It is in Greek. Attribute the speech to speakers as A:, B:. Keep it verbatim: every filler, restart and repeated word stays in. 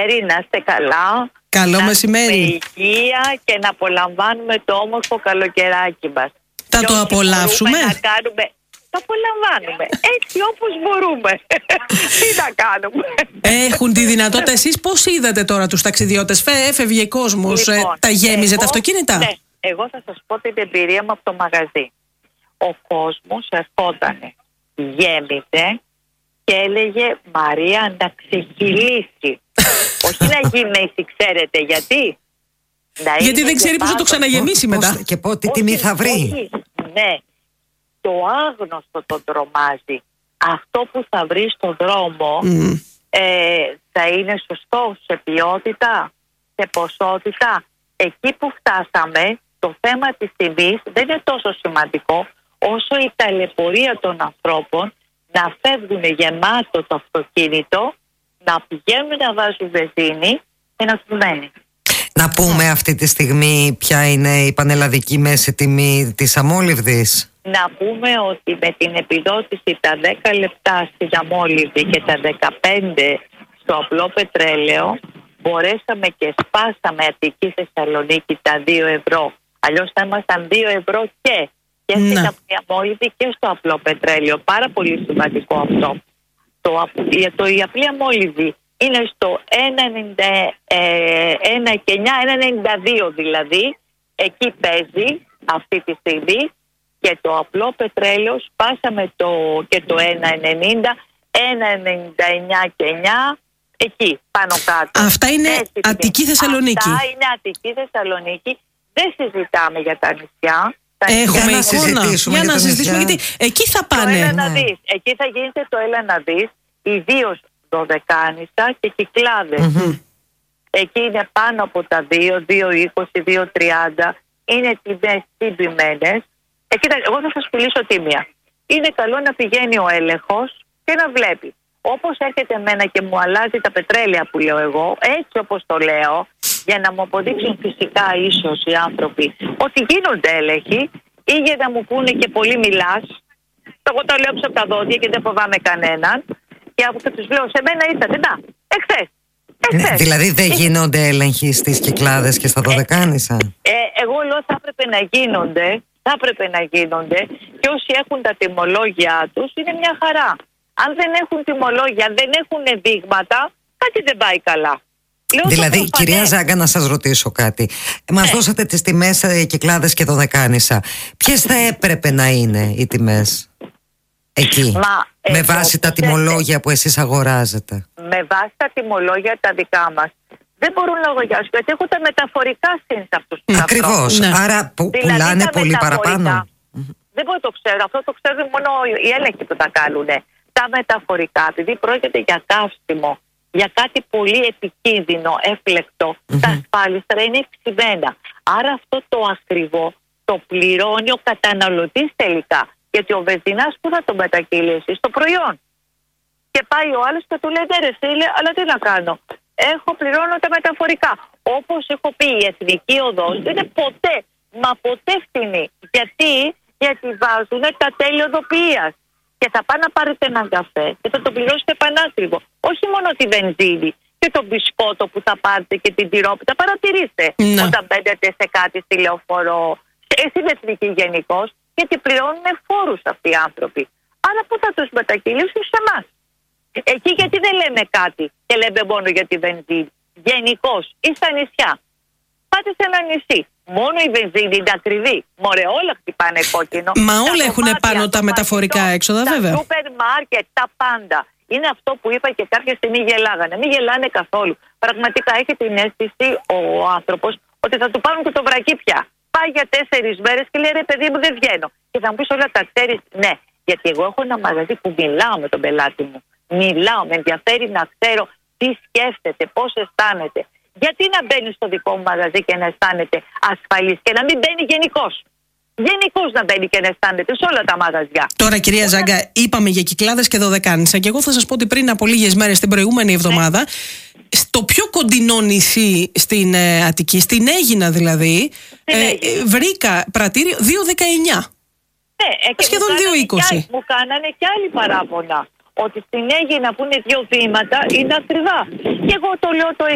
A: μεσημέρι, να είστε καλά.
B: Καλό
A: να
B: μεσημέρι.
A: Με υγεία και να απολαμβάνουμε το όμορφο καλοκαιράκι μας.
B: Θα
A: και
B: το απολαύσουμε.
A: Να κάνουμε, το απολαμβάνουμε έτσι όπως μπορούμε. Τι να κάνουμε.
B: Έχουν τη δυνατότητα. Εσείς πώς είδατε τώρα τους ταξιδιώτες? Έφευγε κόσμος, λοιπόν, τα γέμιζε εγώ, τα αυτοκίνητα?
A: Ναι, εγώ θα σας πω την εμπειρία μου από το μαγαζί. Ο κόσμος ερχότανε, γέμιζε και έλεγε Μαρία να ξεκυλήσει. Όχι να γεμίσει, ξέρετε γιατί? Να
B: γιατί δεν ξέρει πώς θα το ξαναγεμίσει μετά.
C: Πώς, και πότε τιμή θα βρει.
A: Όχι, ναι. Το άγνωστο τον τρομάζει. Αυτό που θα βρει στον δρόμο mm. ε, θα είναι σωστό σε ποιότητα, σε ποσότητα. Εκεί που φτάσαμε, το θέμα της τιμής δεν είναι τόσο σημαντικό όσο η ταλαιπωρία των ανθρώπων να φεύγουν γεμάτο το αυτοκίνητο, να πηγαίνουν να βάζουν βενζίνη και να τους μένει.
C: Να πούμε αυτή τη στιγμή ποια είναι η πανελλαδική μέση τιμή της αμόλυβδης.
A: Να πούμε ότι με την επιδότηση τα δέκα λεπτά στην αμόλυβδη και τα δεκαπέντε στο απλό πετρέλαιο μπορέσαμε και σπάσαμε Αττική Θεσσαλονίκη τα δύο ευρώ. Αλλιώς θα ήμασταν δύο ευρώ και, και στην αμόλυβδη και στο απλό πετρέλαιο. Πάρα πολύ σημαντικό αυτό. Το, το, η απλή αμόλυβδη είναι στο ένα ενενήντα δύο δηλαδή. Εκεί παίζει αυτή τη στιγμή. Και το απλό πετρέλαιο σπάσαμε το, και το ένα ενενήντα, ένα ενενήντα εννιά και εννιά, εκεί πάνω κάτω.
B: Αυτά είναι έτσι, Αττική Θεσσαλονίκη.
A: Αυτά είναι Αττική Θεσσαλονίκη. Δεν συζητάμε για τα νησιά.
B: Έχουμε
C: για να συζητήσουμε,
B: για
C: για
B: να συζητήσουμε γιατί εκεί θα πάνε.
A: Το έλα να δεις. Εκεί θα γίνεται το έλα να δεις, ιδίως Δωδεκάνησα και Κυκλάδες. Mm-hmm. Εκεί είναι πάνω από τα δύο, δύο είκοσι, δύο τριάντα. Είναι τιμές τυπημένες. Ε, κοίτα, εγώ θα σας πουλήσω τίμια. Είναι καλό να πηγαίνει ο έλεγχος και να βλέπει. Όπως έρχεται εμένα και μου αλλάζει τα πετρέλαια που λέω εγώ, έτσι όπως το λέω, για να μου αποδείξουν φυσικά ίσως οι άνθρωποι ότι γίνονται έλεγχοι ή για να μου πούνε και πολύ μιλάς. Εγώ το λέω από τα δόντια και δεν φοβάμαι κανέναν. Και από τους λέω, σε μένα ήρθατε, να, εχθές.
C: Ε, δηλαδή δεν γίνονται έλεγχοι στις Κυκλάδες και στα Δωδεκάνησα.
A: Ε, ε, εγώ λέω θα έπρεπε να γίνονται. Θα έπρεπε να γίνονται και όσοι έχουν τα τιμολόγια τους είναι μια χαρά. Αν δεν έχουν τιμολόγια, δεν έχουν δείγματα, κάτι δεν πάει καλά. Λέω
C: δηλαδή, κυρία Ζάγκα, να σας ρωτήσω κάτι. Μας ε. δώσατε τις τιμές ε, Κυκλάδες και Δωδεκάνησα. Ποιες θα έπρεπε να είναι οι τιμές εκεί, Μα, με βάση τα τιμολόγια που εσείς αγοράζετε?
A: Με βάση τα τιμολόγια τα δικά μας. Δεν μπορούν να λογιάσουν, γιατί έχω τα μεταφορικά συν σε αυτούς τους ανθρώπους.
C: Ακριβώς. Ναι. Άρα που, δηλαδή, πουλάνε πολύ παραπάνω.
A: Δεν μπορώ να το ξέρω. Αυτό το ξέρουν μόνο οι έλεγχοι που τα κάνουν. Τα μεταφορικά, επειδή πρόκειται για καύσιμο, για κάτι πολύ επικίνδυνο, έφλεκτο, mm-hmm. τα ασφάλιστρα είναι ευξημένα. Άρα αυτό το ακριβό το πληρώνει ο καταναλωτής τελικά. Γιατί ο βενζινάς που θα το μετακυλήσει στο προϊόν. Και πάει ο άλλος και του λέει ναι ρε φίλε, αλλά τι να κάνω. Έχω πληρώνω τα μεταφορικά. Όπως έχω πει, η εθνική οδός δεν είναι ποτέ, μα ποτέ φθηνή. Γιατί, γιατί βάζουν τα τέλη οδοποιίας. Και θα πάνε να πάρετε έναν καφέ και θα το πληρώσετε πανάκριβο. Όχι μόνο τη βενζίνη και το μπισκότο που θα πάρετε και την τυρόπιτα. Παρατηρήστε ναι. όταν μπαίνετε σε κάτι στη λεωφορώ, στην εθνική γενικώς, γιατί πληρώνουν φόρους αυτοί οι άνθρωποι. Άρα πού θα τους μετακυλήσουν σε εμάς? Εκεί γιατί δεν λέμε κάτι και λέμε μόνο για τη βενζίνη? Γενικώς ή στα νησιά. Πάτε σε ένα νησί. Μόνο η βενζίνη είναι ακριβή. Μωρέ, όλα χτυπάνε κόκκινο.
B: Μα όλα έχουν πάνω τα μεταφορικά έξοδα, βέβαια.
A: Τα σούπερ μάρκετ, τα πάντα. Είναι αυτό που είπα και κάποια στιγμή γελάγανε. Μην γελάνε καθόλου. Πραγματικά έχει την αίσθηση ο άνθρωπος ότι θα του πάρουν και το βρακί πια. Πάει για τέσσερις μέρες και λέει ρε παιδί μου δεν βγαίνω. Και θα μου πεις όλα τα ξέρεις. Ναι, γιατί εγώ έχω ένα μαγαζί που μιλάω με τον πελάτη μου. Μιλάω, με ενδιαφέρει να ξέρω τι σκέφτεται, πώς αισθάνεται. Γιατί να μπαίνει στο δικό μου μαγαζί και να αισθάνεται ασφαλής και να μην μπαίνει γενικώς? Γενικώς να μπαίνει και να αισθάνεται σε όλα τα μαγαζιά.
B: Τώρα, κυρία Ζάγκα, είπαμε για Κυκλάδες και Δωδεκάνησα και εγώ θα σας πω ότι πριν από λίγες μέρες, την προηγούμενη εβδομάδα, ναι. στο πιο κοντινό νησί στην ε, Αττική, στην Αίγινα δηλαδή, ε, ε, βρήκα πρατήριο δύο δεκαεννιά.
A: Ναι, ε,
B: σχεδόν δύο είκοσι.
A: Μου κάνανε και άλλοι παράπονα ότι στην Αίγινα που είναι δύο βήματα είναι ακριβά. Και εγώ το λέω το